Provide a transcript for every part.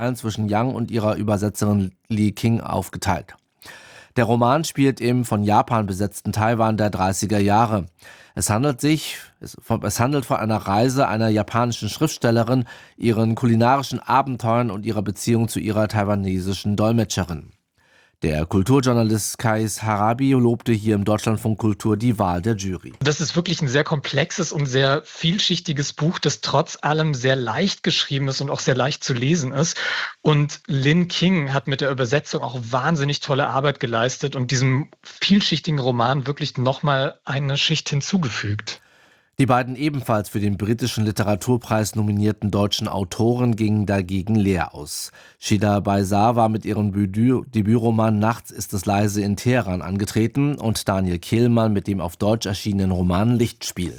zwischen Yang und ihrer Übersetzerin Li Qing aufgeteilt. Der Roman spielt im von Japan besetzten Taiwan der 30er Jahre. Es handelt von einer Reise einer japanischen Schriftstellerin, ihren kulinarischen Abenteuern und ihrer Beziehung zu ihrer taiwanesischen Dolmetscherin. Der Kulturjournalist Kais Harabi lobte hier im Deutschlandfunk Kultur die Wahl der Jury. Das ist wirklich ein sehr komplexes und sehr vielschichtiges Buch, das trotz allem sehr leicht geschrieben ist und auch sehr leicht zu lesen ist. Und Lin Qing hat mit der Übersetzung auch wahnsinnig tolle Arbeit geleistet und diesem vielschichtigen Roman wirklich nochmal eine Schicht hinzugefügt. Die beiden ebenfalls für den britischen Literaturpreis nominierten deutschen Autoren gingen dagegen leer aus. Shida Baisar war mit ihrem Debütroman Nachts ist es leise in Teheran angetreten und Daniel Kehlmann mit dem auf Deutsch erschienenen Roman Lichtspiel.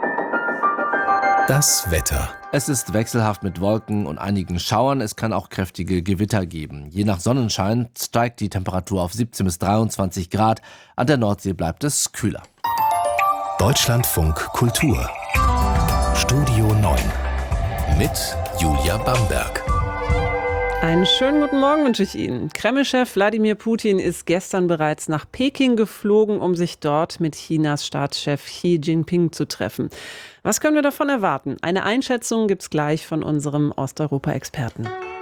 Das Wetter. Es ist wechselhaft mit Wolken und einigen Schauern. Es kann auch kräftige Gewitter geben. Je nach Sonnenschein steigt die Temperatur auf 17 bis 23 Grad. An der Nordsee bleibt es kühler. Deutschlandfunk Kultur. Studio 9 mit Julia Bamberg. Einen schönen guten Morgen wünsche ich Ihnen. Kreml-Chef Wladimir Putin ist gestern bereits nach Peking geflogen, um sich dort mit Chinas Staatschef Xi Jinping zu treffen. Was können wir davon erwarten? Eine Einschätzung gibt's gleich von unserem Osteuropa-Experten.